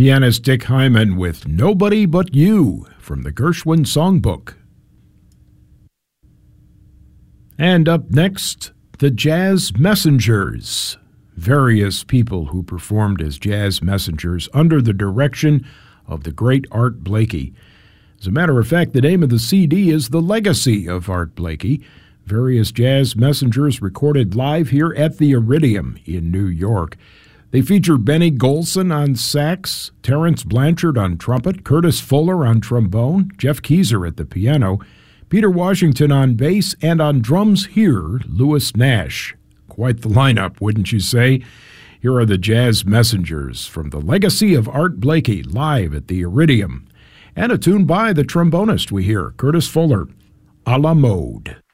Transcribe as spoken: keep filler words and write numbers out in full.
Pianist Dick Hyman with Nobody But You from the Gershwin Songbook. And up next, the Jazz Messengers. Various people who performed as jazz messengers under the direction of the great Art Blakey. As a matter of fact, the name of the C D is The Legacy of Art Blakey. Various jazz messengers recorded live here at the Iridium in New York. They feature Benny Golson on sax, Terrence Blanchard on trumpet, Curtis Fuller on trombone, Jeff Keyser at the piano, Peter Washington on bass, and on drums here, Louis Nash. Quite the lineup, wouldn't you say? Here are the Jazz Messengers from The Legacy of Art Blakey live at the Iridium. And a tune by the trombonist we hear, Curtis Fuller, A la Mode.